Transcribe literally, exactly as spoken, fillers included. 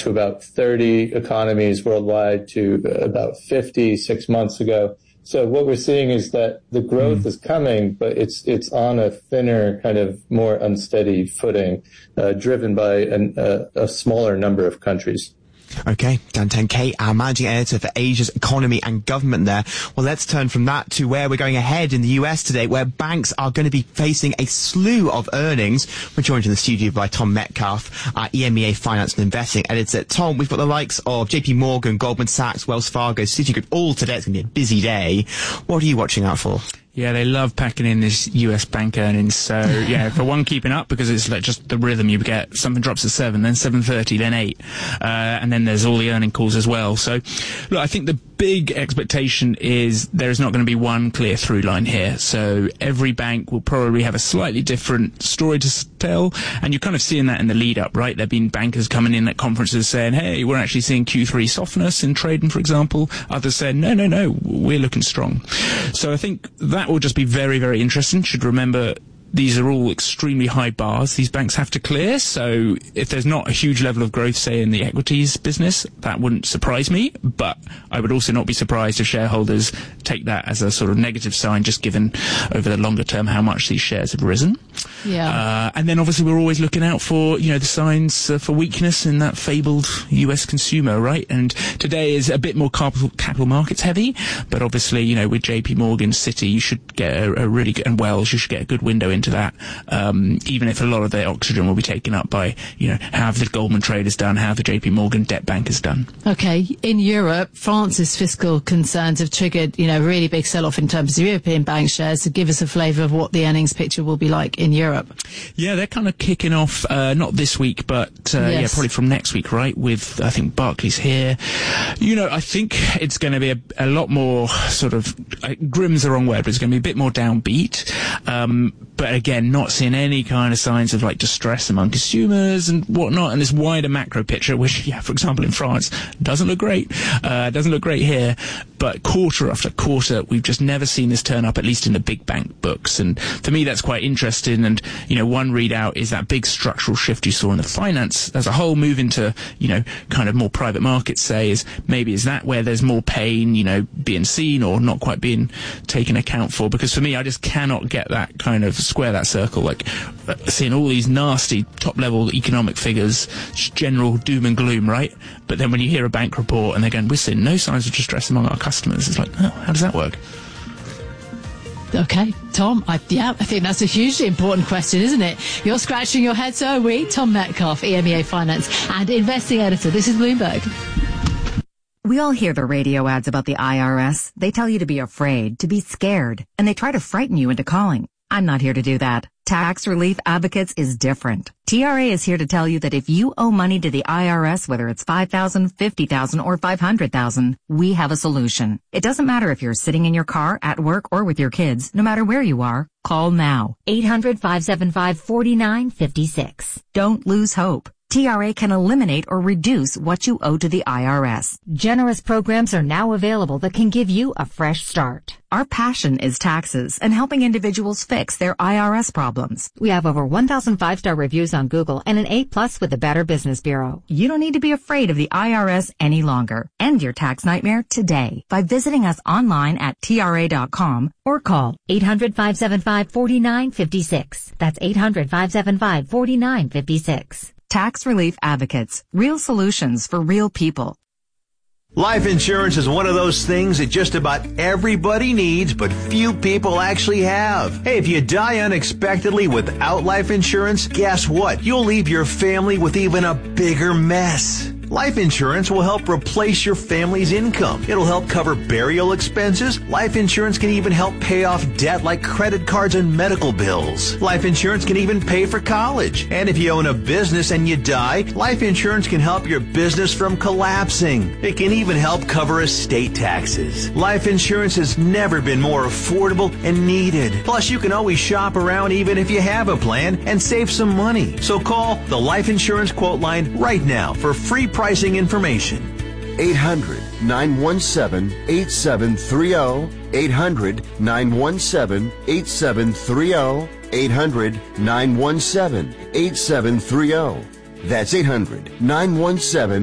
to about thirty economies worldwide to about fifty six months ago. So what we're seeing is that the growth mm. is coming, but it's it's on a thinner, kind of more unsteady footing, uh, driven by an, uh, a smaller number of countries. Okay, Dan Tenkate, our managing editor for Asia's economy and government there. Well, let's turn from that to where we're going ahead in the U S today, where banks are going to be facing a slew of earnings. We're joined in the studio by Tom Metcalf, our E M E A Finance and Investing editor. Tom, we've got the likes of J P Morgan, Goldman Sachs, Wells Fargo, Citigroup all today. It's going to be a busy day. What are you watching out for? Yeah, they love packing in this U S bank earnings. So, yeah, for one, keeping up, because it's like just the rhythm you get. Something drops at seven, then seven thirty, then eight. Uh, and then there's all the earning calls as well. So, look, I think the big expectation is there is not going to be one clear through line here. So every bank will probably have a slightly different story to tell. And you're kind of seeing that in the lead up, right? There have been bankers coming in at conferences saying, hey, we're actually seeing Q three softness in trading, for example. Others said, no, no, no, we're looking strong. So I think that will just be very, very interesting. Should remember, these are all extremely high bars these banks have to clear. So if there's not a huge level of growth, say, in the equities business, that wouldn't surprise me. But I would also not be surprised if shareholders take that as a sort of negative sign, just given over the longer term how much these shares have risen. Yeah. Uh, and then obviously we're always looking out for, you know, the signs uh, for weakness in that fabled U S consumer, right? And today is a bit more capital, capital markets heavy, but obviously, you know, with J P Morgan, Citi, you should get a, a really good, and Wells, you should get a good window into that, um, even if a lot of their oxygen will be taken up by, you know, how have the Goldman traders done, how have the J P Morgan debt bankers done. Okay, in Europe, France's fiscal concerns have triggered, you know, a really big sell-off in terms of European bank shares. To give us a flavour of what the earnings picture will be like in Europe. Yeah, they're kind of kicking off, uh, not this week, but uh, yes. yeah, probably from next week, right? With, I think, Barclays here. You know, I think it's going to be a, a lot more sort of, uh, grim's the wrong word, but it's going to be a bit more downbeat. Um, but again, not seeing any kind of signs of like distress among consumers and whatnot, and this wider macro picture, which, yeah, for example, in France, doesn't look great. Uh, doesn't look great here. But quarter after quarter, we've just never seen this turn up, at least in the big bank books. And for me, that's quite interesting. And, you know, one readout is that big structural shift you saw in the finance as a whole move into, you know, kind of more private markets, say, is maybe is that where there's more pain, you know, being seen or not quite being taken account for? Because for me, I just cannot get that kind of square that circle, like uh, seeing all these nasty top level economic figures, general doom and gloom, right? But then when you hear a bank report and they're going, we're seeing no signs of distress among our customers, it's like, oh, how does that work? Okay, Tom, I, yeah, I think that's a hugely important question, isn't it? You're scratching your head, so are we. Tom Metcalf, E M E A Finance and Investing Editor. This is Bloomberg. We all hear the radio ads about the I R S. They tell you to be afraid, to be scared, and they try to frighten you into calling. I'm not here to do that. Tax Relief Advocates is different. T R A is here to tell you that if you owe money to the I R S, whether it's five thousand dollars, fifty thousand dollars, or five hundred thousand dollars, we have a solution. It doesn't matter if you're sitting in your car, at work, or with your kids. No matter where you are, call now. eight hundred, five seven five, four nine five six. Don't lose hope. T R A can eliminate or reduce what you owe to the I R S. Generous programs are now available that can give you a fresh start. Our passion is taxes and helping individuals fix their I R S problems. We have over one thousand five-star reviews on Google and an A plus with the Better Business Bureau. You don't need to be afraid of the I R S any longer. End your tax nightmare today by visiting us online at T R A dot com or call eight hundred, five seven five, four nine five six. That's eight hundred, five seven five, four nine five six. Tax Relief Advocates. Real solutions for real people. Life insurance is one of those things that just about everybody needs, but few people actually have. Hey, if you die unexpectedly without life insurance, guess what? You'll leave your family with even a bigger mess. Life insurance will help replace your family's income. It'll help cover burial expenses. Life insurance can even help pay off debt like credit cards and medical bills. Life insurance can even pay for college. And if you own a business and you die, life insurance can help your business from collapsing. It can even help cover estate taxes. Life insurance has never been more affordable and needed. Plus, you can always shop around even if you have a plan and save some money. So call the Life Insurance Quote Line right now for free pricing information. eight hundred, nine one seven, eight seven three zero. eight hundred, nine one seven, eight seven three zero. eight hundred, nine one seven, eight seven three zero. That's eight hundred, nine one seven,